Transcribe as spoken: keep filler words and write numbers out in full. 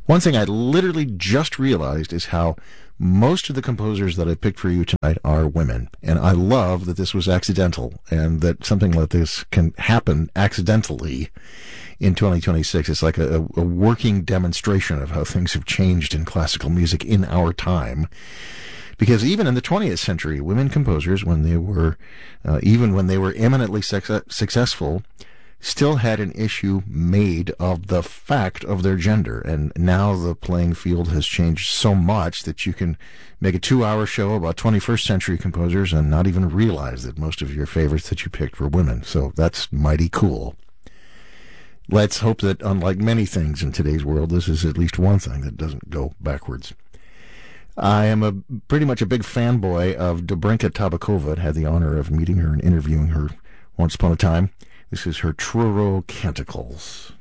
One thing I literally just realized is how most of the composers that I picked for you tonight are women. And I love that this was accidental and that something like this can happen accidentally in twenty twenty-six. It's like a, a working demonstration of how things have changed in classical music in our time. Because even in the twentieth century, women composers, when they were, uh, even when they were eminently success- successful, still had an issue made of the fact of their gender. And now the playing field has changed so much that you can make a two-hour show about twenty-first century composers and not even realize that most of your favorites that you picked were women. So that's mighty cool. Let's hope that, unlike many things in today's world, this is at least one thing that doesn't go backwards. I am a pretty much a big fanboy of Dobrinka Tabakova. I had the honor of meeting her and interviewing her once upon a time. This is her Truro Canticles.